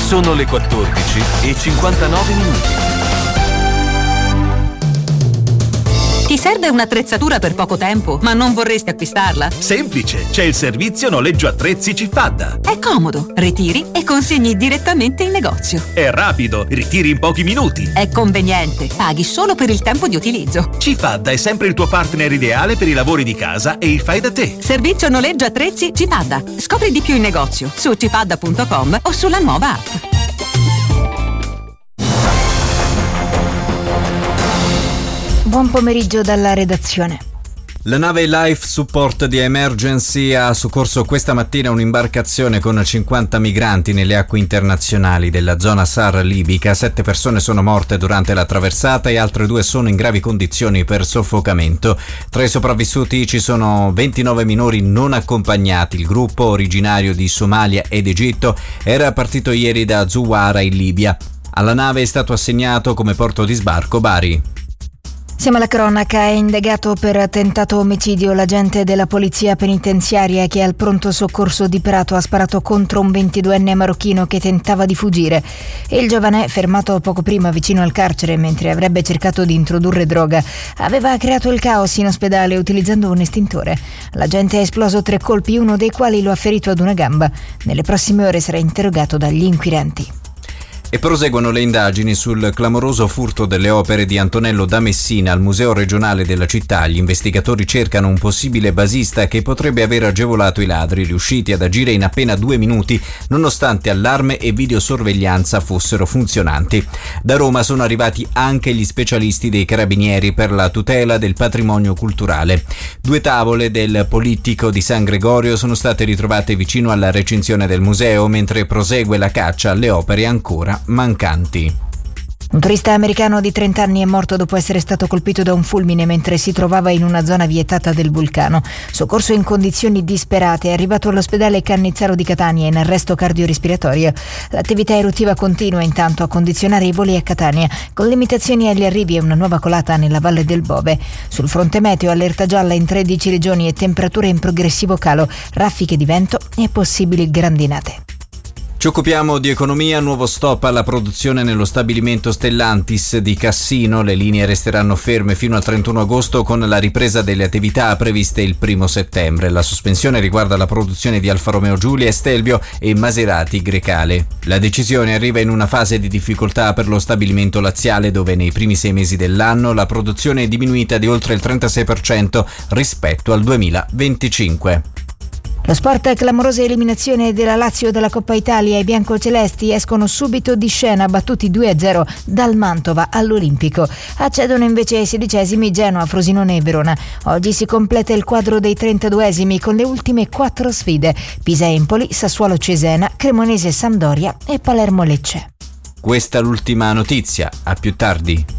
Sono le 14:59. Ti serve un'attrezzatura per poco tempo, ma non vorresti acquistarla? Semplice, c'è il servizio noleggio attrezzi Cifadda. È comodo, ritiri e consegni direttamente in negozio. È rapido, ritiri in pochi minuti. È conveniente, paghi solo per il tempo di utilizzo. Cifadda è sempre il tuo partner ideale per i lavori di casa e il fai da te. Servizio noleggio attrezzi Cifadda. Scopri di più in negozio su cifadda.com o sulla nuova app. Buon pomeriggio dalla redazione. La nave Life Support di Emergency ha soccorso questa mattina un'imbarcazione con 50 migranti nelle acque internazionali della zona SAR libica. 7 persone sono morte durante la traversata e altre 2 sono in gravi condizioni per soffocamento. Tra i sopravvissuti ci sono 29 minori non accompagnati. Il gruppo, originario di Somalia ed Egitto, era partito ieri da Zuwara in Libia. Alla nave è stato assegnato come porto di sbarco Bari. Siamo alla cronaca. È indagato per tentato omicidio l'agente della polizia penitenziaria che al pronto soccorso di Prato ha sparato contro un 22enne marocchino che tentava di fuggire. Il giovane, fermato poco prima vicino al carcere mentre avrebbe cercato di introdurre droga, aveva creato il caos in ospedale utilizzando un estintore. L'agente ha esploso 3 colpi, uno dei quali lo ha ferito ad una gamba. Nelle prossime ore sarà interrogato dagli inquirenti. E proseguono le indagini sul clamoroso furto delle opere di Antonello da Messina al Museo regionale della città. Gli investigatori cercano un possibile basista che potrebbe aver agevolato i ladri, riusciti ad agire in appena 2 minuti, nonostante allarme e videosorveglianza fossero funzionanti. Da Roma sono arrivati anche gli specialisti dei Carabinieri per la tutela del patrimonio culturale. 2 tavole del Polittico di San Gregorio sono state ritrovate vicino alla recinzione del museo, mentre prosegue la caccia alle opere ancora mancanti. Un turista americano di 30 anni è morto dopo essere stato colpito da un fulmine mentre si trovava in una zona vietata del vulcano. Soccorso in condizioni disperate, è arrivato all'ospedale Cannizzaro di Catania in arresto cardiorespiratorio. L'attività eruttiva continua intanto a condizionare i voli a Catania, con limitazioni agli arrivi e una nuova colata nella Valle del Bove. Sul fronte meteo allerta gialla in 13 regioni e temperature in progressivo calo, raffiche di vento e possibili grandinate. Ci occupiamo di economia, nuovo stop alla produzione nello stabilimento Stellantis di Cassino. Le linee resteranno ferme fino al 31 agosto con la ripresa delle attività previste il 1 settembre. La sospensione riguarda la produzione di Alfa Romeo Giulia, Stelvio e Maserati Grecale. La decisione arriva in una fase di difficoltà per lo stabilimento laziale, dove nei primi 6 mesi dell'anno la produzione è diminuita di oltre il 36% rispetto al 2025. Lo sport, clamorosa eliminazione della Lazio dalla Coppa Italia. I biancocelesti escono subito di scena, battuti 2-0 dal Mantova all'Olimpico. Accedono invece ai 16esimi Genoa, Frosinone e Verona. Oggi si completa il quadro dei 32esimi con le ultime 4 sfide: Pisa-Empoli, Sassuolo-Cesena, Cremonese-Sampdoria e Palermo-Lecce. Questa è l'ultima notizia, a più tardi.